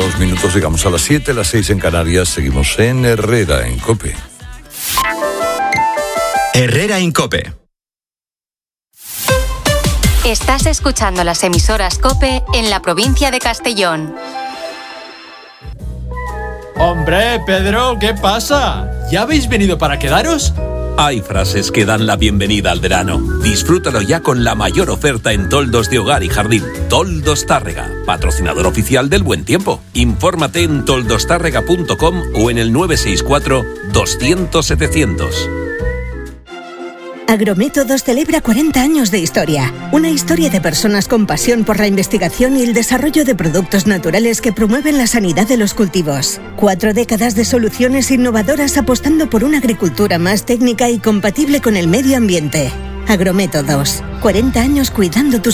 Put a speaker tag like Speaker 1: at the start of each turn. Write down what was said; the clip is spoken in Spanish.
Speaker 1: 2 minutos, llegamos a las 7, las 6 en Canarias. Seguimos en Herrera, en COPE.
Speaker 2: Herrera en COPE.
Speaker 3: Estás escuchando las emisoras COPE en la provincia de Castellón.
Speaker 4: Hombre, Pedro, ¿qué pasa? ¿Ya habéis venido para quedaros?
Speaker 5: Hay frases que dan la bienvenida al verano. Disfrútalo ya con la mayor oferta en toldos de hogar y jardín. Toldos Tárrega, patrocinador oficial del Buen Tiempo. Infórmate en toldostárrega.com o en el 964 200 700.
Speaker 6: Agrométodos celebra 40 años de historia. Una historia de personas con pasión por la investigación y el desarrollo de productos naturales que promueven la sanidad de los cultivos. 4 décadas de soluciones innovadoras apostando por una agricultura más técnica y compatible con el medio ambiente. Agrométodos. 40 años cuidando tus